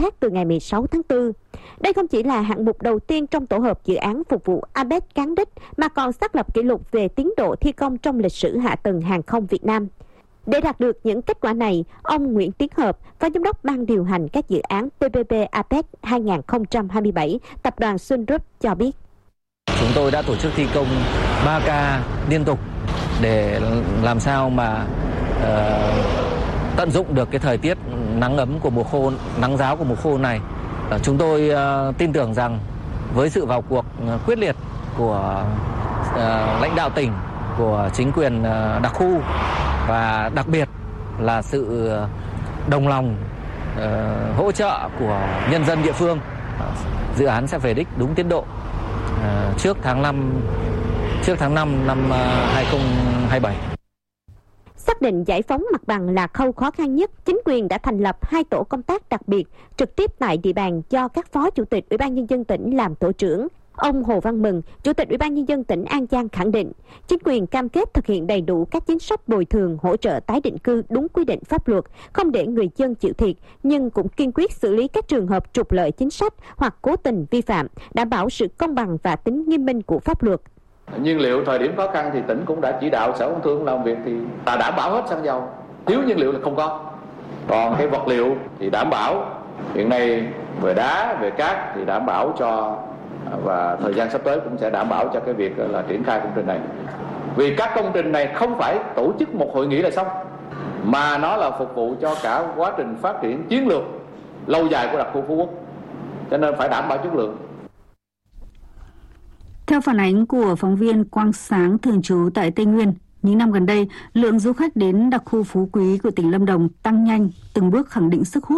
thác từ ngày 16 tháng 4. Đây không chỉ là hạng mục đầu tiên trong tổ hợp dự án phục vụ APEC cán đích, mà còn xác lập kỷ lục về tiến độ thi công trong lịch sử hạ tầng hàng không Việt Nam. Để đạt được những kết quả này, ông Nguyễn Tiến Hợp, Phó Giám đốc Ban điều hành các dự án PPP APEC 2027, Tập đoàn Sun Group cho biết. Chúng tôi đã tổ chức thi công 3 ca liên tục để làm sao mà tận dụng được cái thời tiết nắng ấm của mùa khô, nắng ráo của mùa khô này. Chúng tôi tin tưởng rằng với sự vào cuộc quyết liệt của lãnh đạo tỉnh, của chính quyền đặc khu và đặc biệt là sự đồng lòng hỗ trợ của nhân dân địa phương, dự án sẽ về đích đúng tiến độ trước tháng 5 năm 2027. Xác định giải phóng mặt bằng là khâu khó khăn nhất, chính quyền đã thành lập 2 tổ công tác đặc biệt trực tiếp tại địa bàn do các phó chủ tịch Ủy ban nhân dân tỉnh làm tổ trưởng. Ông Hồ Văn Mừng, Chủ tịch Ủy ban nhân dân tỉnh An Giang khẳng định, chính quyền cam kết thực hiện đầy đủ các chính sách bồi thường, hỗ trợ tái định cư đúng quy định pháp luật, không để người dân chịu thiệt, nhưng cũng kiên quyết xử lý các trường hợp trục lợi chính sách hoặc cố tình vi phạm, đảm bảo sự công bằng và tính nghiêm minh của pháp luật. Nhiên liệu thời điểm khó khăn thì tỉnh cũng đã chỉ đạo Sở Công Thương làm việc thì ta đảm bảo hết xăng dầu, thiếu nhiên liệu là không có. Còn cái vật liệu thì đảm bảo, hiện nay về đá, về cát thì đảm bảo cho, và thời gian sắp tới cũng sẽ đảm bảo cho cái việc là triển khai công trình này. Vì các công trình này không phải tổ chức một hội nghị là xong, mà nó là phục vụ cho cả quá trình phát triển chiến lược lâu dài của đặc khu Phú Quốc, cho nên phải đảm bảo chất lượng. Theo phản ánh của phóng viên Quang Sáng thường trú tại Tây Nguyên, những năm gần đây, lượng du khách đến đặc khu Phú Quý của tỉnh Lâm Đồng tăng nhanh, từng bước khẳng định sức hút